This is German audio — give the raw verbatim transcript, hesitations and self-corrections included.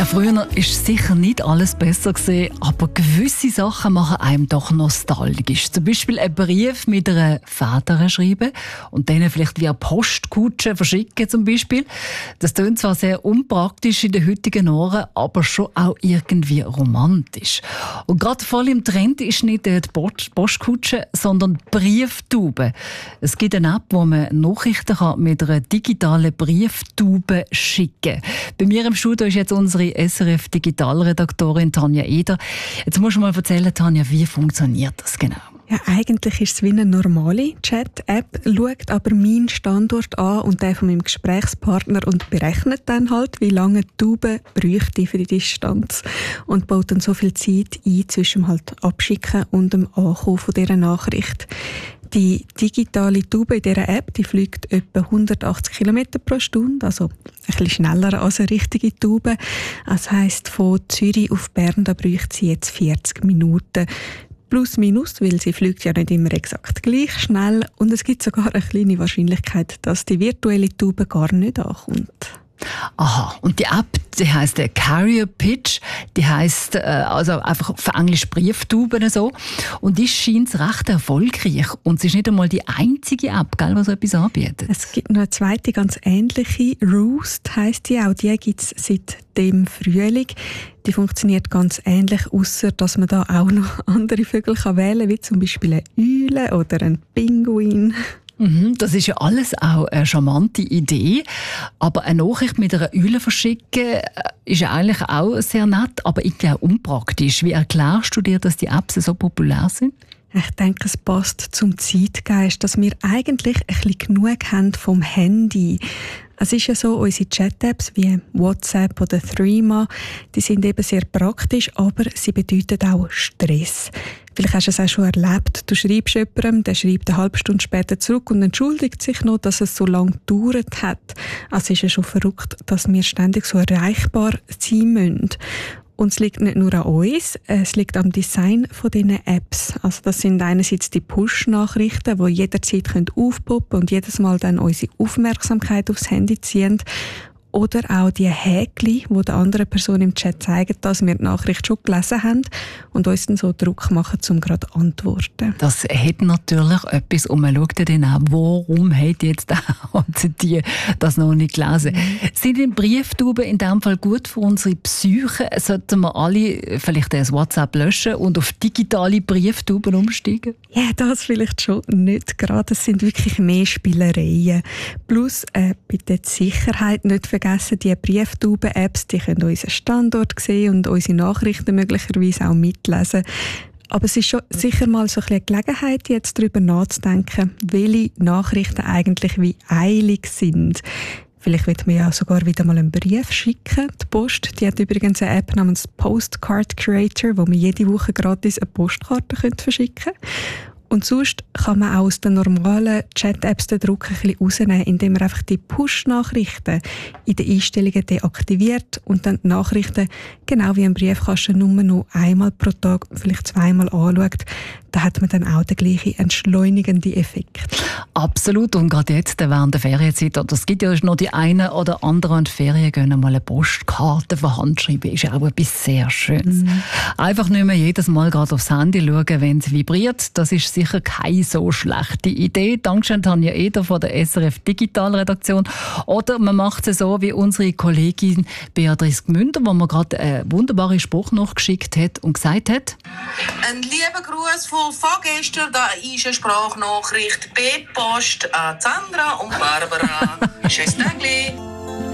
Ja, früher war sicher nicht alles besser gewesen, aber gewisse Sachen machen einem doch nostalgisch. Zum Beispiel einen Brief mit einer Feder schreiben und den vielleicht via Postkutsche verschicken zum Beispiel. Das klingt zwar sehr unpraktisch in den heutigen Ohren, aber schon auch irgendwie romantisch. Und gerade voll im Trend ist nicht die Postkutsche, sondern die Brieftube. Es gibt eine App, wo man Nachrichten mit einer digitalen Brieftube schicken kann. Bei mir im Studio ist jetzt unsere S R F-Digitalredaktorin Tanja Eder. Jetzt musst du mal erzählen, Tanja, wie funktioniert das genau? Ja, eigentlich ist es wie eine normale Chat-App, schaut aber meinen Standort an und den von meinem Gesprächspartner und berechnet dann halt, wie lange die Tube bräuchte für die Distanz und baut dann so viel Zeit ein zwischen dem halt Abschicken und dem Ankommen von dieser Nachricht. Die digitale Tube in dieser App, die fliegt etwa hundertachtzig Kilometer pro Stunde, also ein bisschen schneller als eine richtige Tube. Das heisst, von Zürich auf Bern, da bräuchte sie jetzt vierzig Minuten. Plus minus, weil sie fliegt ja nicht immer exakt gleich schnell. Und es gibt sogar eine kleine Wahrscheinlichkeit, dass die virtuelle Tube gar nicht ankommt. Aha, und die App, die heisst äh, Carrier Pitch, die heisst äh, also einfach auf Englisch Brieftuben so. Und die scheint recht erfolgreich. Und sie ist nicht einmal die einzige App, gell, die so etwas anbietet. Es gibt noch eine zweite, ganz ähnliche, Roost heisst die auch. Die gibt es seit dem Frühling. Die funktioniert ganz ähnlich, ausser dass man da auch noch andere Vögel kann wählen kann, wie zum Beispiel eine Eule oder ein Pinguin. Mhm, das ist ja alles auch eine charmante Idee. Aber eine Nachricht mit einer Eule verschicken ist ja eigentlich auch sehr nett, aber irgendwie auch unpraktisch. Wie erklärst du dir, dass die Apps so populär sind? Ich denke, es passt zum Zeitgeist, dass wir eigentlich ein bisschen genug haben vom Handy. Es ist ja so, unsere Chat-Apps wie WhatsApp oder Threema, die sind eben sehr praktisch, aber sie bedeuten auch Stress. Vielleicht hast du es auch schon erlebt. Du schreibst jemandem, der schreibt eine halbe Stunde später zurück und entschuldigt sich noch, dass es so lange gedauert hat. Also ist ja schon verrückt, dass wir ständig so erreichbar sein müssen. Und es liegt nicht nur an uns, es liegt am Design von diesen Apps. Also das sind einerseits die Push-Nachrichten, die jederzeit aufpoppen können und jedes Mal dann unsere Aufmerksamkeit aufs Handy ziehen. Oder auch die Häkchen, die der anderen Person im Chat zeigen, dass wir die Nachricht schon gelesen haben und uns dann so Druck machen, um gerade zu antworten. Das hat natürlich etwas, und man schaut dann auch, warum hat jetzt die das noch nicht gelesen. Mhm. Sind die Brieftuben in diesem Fall gut für unsere Psyche? Sollten wir alle vielleicht das WhatsApp löschen und auf digitale Brieftuben umsteigen? Ja, das vielleicht schon nicht gerade. Es sind wirklich mehr Spielereien. Plus, äh, bitte die Sicherheit nicht vergessen. Die Brieftuben-Apps, die können unseren Standort sehen und unsere Nachrichten möglicherweise auch mitlesen. Aber es ist schon sicher mal so eine Gelegenheit, jetzt darüber nachzudenken, welche Nachrichten eigentlich wie eilig sind. Vielleicht wird man ja sogar wieder mal einen Brief schicken. Die Post, die hat übrigens eine App namens Postcard Creator, wo man jede Woche gratis eine Postkarte verschicken könnte. Und sonst kann man auch aus den normalen Chat-Apps den Druck ein bisschen rausnehmen, indem man einfach die Push-Nachrichten in den Einstellungen deaktiviert und dann die Nachrichten, genau wie im Briefkasten, nur noch einmal pro Tag, vielleicht zweimal anschaut. Da hat man dann auch den gleichen entschleunigenden Effekt. Absolut. Und gerade jetzt während der Ferienzeit, oder es gibt ja noch die einen oder anderen, die Ferien gehen, mal eine Postkarte von Hand schreiben, ist ja auch etwas sehr Schönes. Mhm. Einfach nicht mehr jedes Mal gerade aufs Handy schauen, wenn es vibriert. Das ist sicher keine so schlechte Idee. Dankeschön, Tanja Eder von der S R F-Digitalredaktion. Oder man macht es so wie unsere Kollegin Beatrice Gmünder, wo mir gerade einen wunderbaren Spruch nachgeschickt hat und gesagt hat: Ein lieber Gruß von vorgestern, da ist eine Sprachnachricht per Post an Sandra und Barbara. Tschüss, Tagli.